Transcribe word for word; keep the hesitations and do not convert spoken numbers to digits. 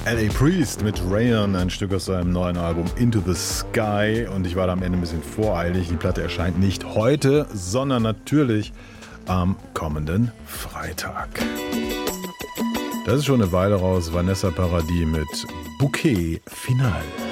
L A. Priest mit Rayon, ein Stück aus seinem neuen Album Into the Sky. Und ich war da am Ende ein bisschen voreilig. Die Platte erscheint nicht heute, sondern natürlich am kommenden Freitag. Das ist schon eine Weile raus. Vanessa Paradis mit Bouquet Final.